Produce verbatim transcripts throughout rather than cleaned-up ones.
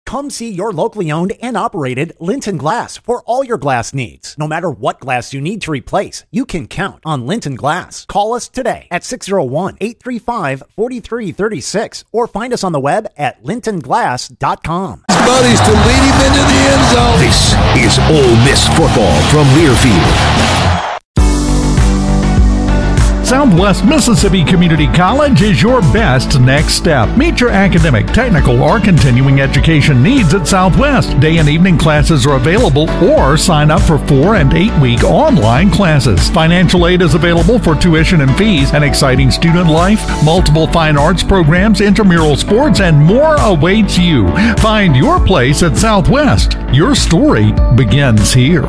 Come see your locally owned and operated Linton Glass for all your glass needs. No matter what glass you need to replace, you can count on Linton Glass. Call us today at six oh one, eight three five, four three three six or find us on the web at linton glass dot com. Buddies to lead him into the end zone. This is Ole Miss football from Learfield. Southwest Mississippi Community College is your best next step. Meet your academic, technical, or continuing education needs at Southwest. Day and evening classes are available, or sign up for four and eight week online classes. Financial aid is available for tuition and fees, an exciting student life, multiple fine arts programs, intramural sports, and more awaits you. Find your place at Southwest. Your story begins here.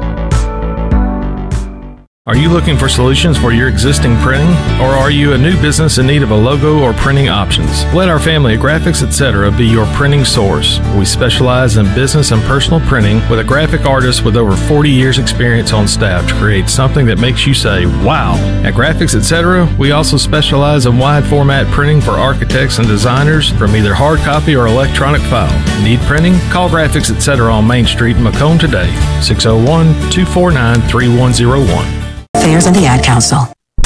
Are you looking for solutions for your existing printing? Or are you a new business in need of a logo or printing options? Let our family at Graphics Etc. be your printing source. We specialize in business and personal printing with a graphic artist with over forty years experience on staff to create something that makes you say, wow. At Graphics Etc., we also specialize in wide format printing for architects and designers from either hard copy or electronic file. Need printing? Call Graphics Etc. on Main Street in Macomb today, six oh one, two four nine, three one oh one. Affairs and the Ad Council.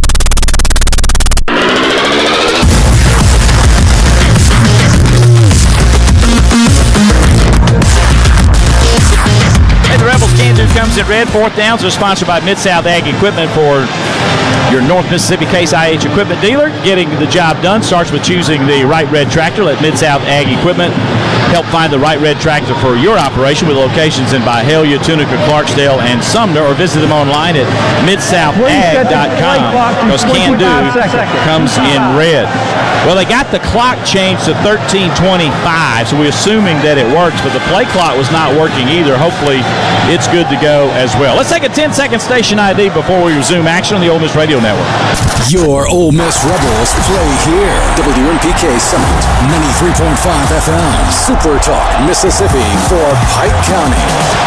And the Rebels can-do comes in red. Fourth downs are sponsored by Mid-South Ag Equipment for your North Mississippi Case I H equipment dealer. Getting the job done starts with choosing the right red tractor. Let Mid-South Ag Equipment help find the right red tractor for your operation with locations in Byhalia, Tunica, Clarksdale, and Sumner, or visit them online at mid south ag dot com because can-do comes in red. Well, they got the clock changed to thirteen twenty-five, so we're assuming that it works, but the play clock was not working either. Hopefully, it's good to go as well. Let's take a ten-second station I D before we resume action on the Ole Miss Radio Network. Your Ole Miss Rebels play here. W N P K Summit, ninety-three point five F M. Super Talk, Mississippi for Pike County.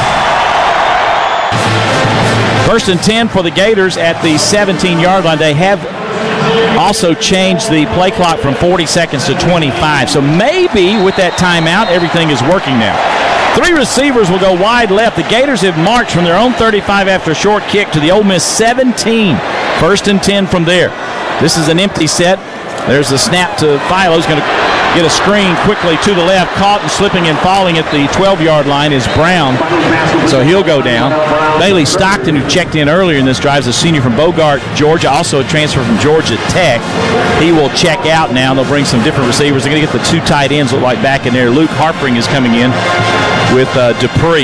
First and ten for the Gators at the seventeen-yard line. They have also changed the play clock from forty seconds to twenty-five. So maybe with that timeout, everything is working now. Three receivers will go wide left. The Gators have marched from their own thirty-five after a short kick to the Ole Miss seventeen. First and ten from there. This is an empty set. There's the snap to Philo. He's going to get a screen quickly to the left. Caught and slipping and falling at the twelve-yard line is Brown, so he'll go down. Bailey Stockton, who checked in earlier in this drive, is a senior from Bogart, Georgia, also a transfer from Georgia Tech. He will check out now. They'll bring some different receivers. They're going to get the two tight ends look like back in there. Luke Harpering is coming in with uh, Dupree.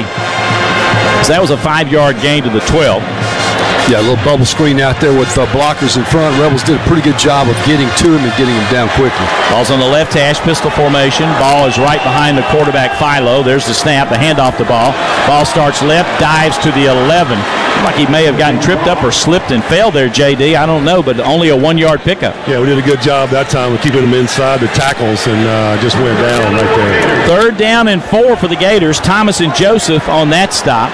So that was a five-yard gain to the twelve. Yeah, a little bubble screen out there with uh, blockers in front. Rebels did a pretty good job of getting to him and getting him down quickly. Ball's on the left hash, pistol formation. Ball is right behind the quarterback, Philo. There's the snap, the handoff the ball. Ball starts left, dives to the eleven. Looks like he may have gotten tripped up or slipped and fell there, J D. I don't know, but only a one-yard pickup. Yeah, we did a good job that time of keeping him inside the tackles and uh, just went down right there. Third down and four for the Gators. Thomas and Joseph on that stop.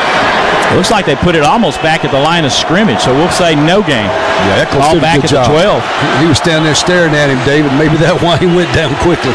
It looks like they put it almost back at the line of scrimmage, so we'll say no gain. Yeah, Eccles Ball did a back good at job. the twelve. He was standing there staring at him, David. Maybe that's why he went down quickly.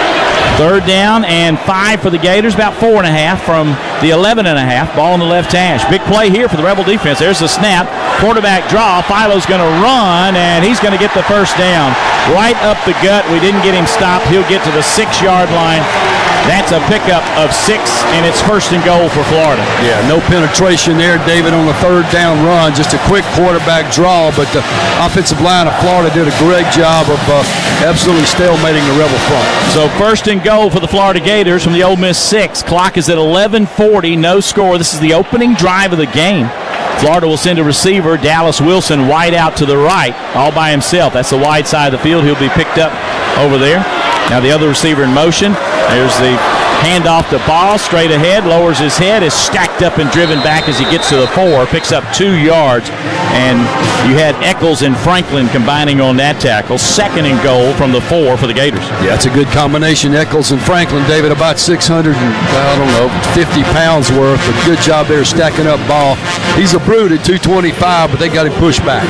Third down and five for the Gators, about four and a half from the eleven and a half. Ball on the left hash. Big play here for the Rebel defense. There's the snap. Quarterback draw. Philo's going to run, and he's going to get the first down. Right up the gut. We didn't get him stopped. He'll get to the six-yard line. That's a pickup of six, and it's first and goal for Florida. Yeah, no penetration there, David, on the third down run. Just a quick quarterback draw, but the offensive line of Florida did a great job of uh, absolutely stalemating the Rebel front. So first and goal for the Florida Gators from the Ole Miss six. Clock is at eleven forty, no score. This is the opening drive of the game. Florida will send a receiver, Dallas Wilson, wide out to the right, all by himself. That's the wide side of the field. He'll be picked up over there. Now the other receiver in motion. There's the handoff to Ball, straight ahead, lowers his head, is stacked up and driven back as he gets to the four, picks up two yards, and you had Eccles and Franklin combining on that tackle. Second and goal from the four for the Gators. Yeah, it's a good combination, Eccles and Franklin, David, about six hundred, and, I don't know, fifty pounds worth, but good job there stacking up Ball. He's a brute at two twenty-five, but they got him pushed back.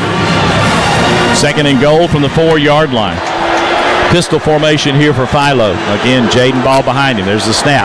Second and goal from the four-yard line. Pistol formation here for Philo. Again, Jaden Ball behind him. There's the snap.